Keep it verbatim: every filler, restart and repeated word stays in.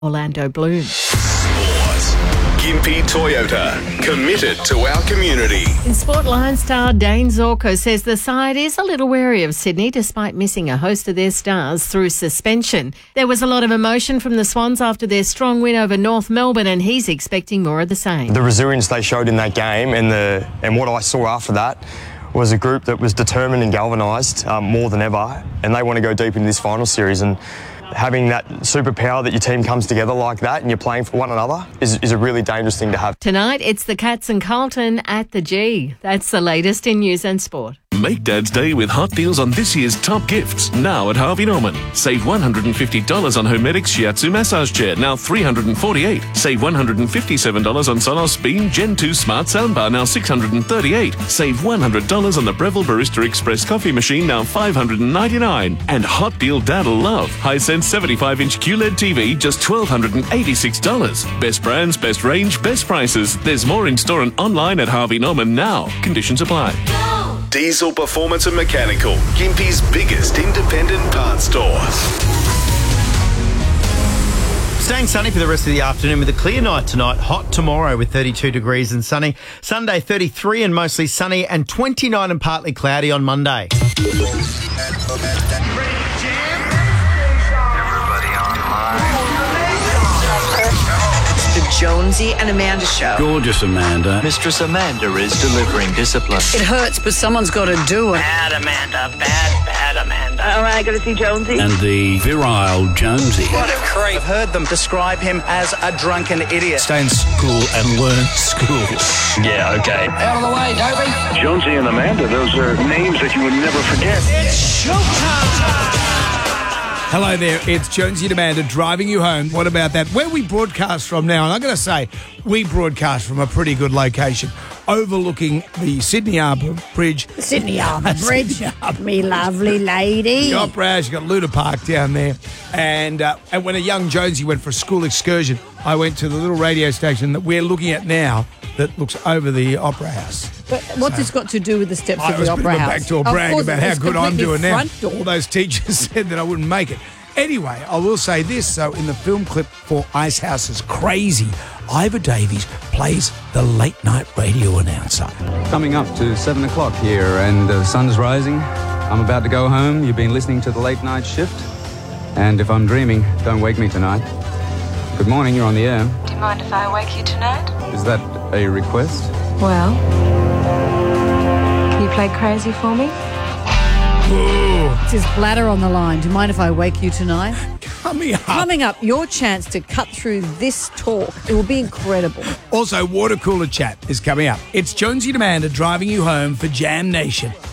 Orlando Bloom. Gympie Toyota, committed to our community. In Sport, Lion star Dane Zorko says the side is a little wary of Sydney despite missing a host of their stars through suspension. There was a lot of emotion from the Swans after their strong win over North Melbourne, and he's expecting more of the same. The resilience they showed in that game and the and what I saw after that was a group that was determined and galvanised um, more than ever, and they want to go deep into this final series. And having that superpower that your team comes together like that and you're playing for one another is, is a really dangerous thing to have. Tonight, it's the Cats and Carlton at the G. That's the latest in news and sport. Make Dad's Day with hot deals on this year's top gifts now at Harvey Norman. Save one hundred fifty dollars on Homedics Shiatsu massage chair, now three hundred forty-eight dollars. Save one hundred fifty-seven dollars on Sonos Beam Gen two smart soundbar, now six hundred thirty-eight dollars. Save one hundred dollars on the Breville Barista Express coffee machine, now five hundred ninety-nine dollars. And hot deal Dad'll love. Hisense seventy-five inch Q L E D T V, just one thousand two hundred eighty-six dollars. Best brands, best range, best prices. There's more in store and online at Harvey Norman now. Conditions apply. Diesel Performance and Mechanical, Gympie's biggest independent parts store. Staying sunny for the rest of the afternoon with a clear night tonight. Hot tomorrow with thirty-two degrees and sunny. Sunday thirty-three and mostly sunny, and twenty-nine and partly cloudy on Monday. The Jonesy and Amanda Show. Gorgeous Amanda. Mistress Amanda is delivering discipline. It hurts, but someone's got to do it. Bad Amanda, bad, bad Amanda. All right, got to see Jonesy. And the virile Jonesy. What a creep. I've heard them describe him as a drunken idiot. Stay in school and learn school. Yeah, okay. Out of the way, Dopey. Jonesy and Amanda, those are names that you would never forget. It's showtime. Hello there, it's Jonesy and Amanda driving you home. What about that? Where we broadcast from now, and I'm going to say we broadcast from a pretty good location, overlooking the Sydney Harbour Bridge. The Sydney Harbour Bridge, me lovely lady. The Opera House, you've got Luna Park down there. And, uh, and when a young Jonesy went for a school excursion, I went to the little radio station that we're looking at now that looks over the Opera House. But what's so, this got to do with the steps I of the Opera House? Back to a brag about how good I'm doing now. All those teachers said that I wouldn't make it. Anyway, I will say this. So in the film clip for Ice House's Crazy, Ivor Davies plays the late night radio announcer. Coming up to seven o'clock here and the sun's rising. I'm about to go home. You've been listening to the late night shift. And if I'm dreaming, don't wake me tonight. Good morning, you're on the air. Do you mind if I wake you tonight? Is that a request? Well, can you play Crazy for me? Ooh. It's his bladder on the line. Do you mind if I wake you tonight? Coming up. Coming up, your chance to cut through this talk. It will be incredible. Also, water cooler chat is coming up. It's Jonesy and Amanda driving you home for Jam Nation.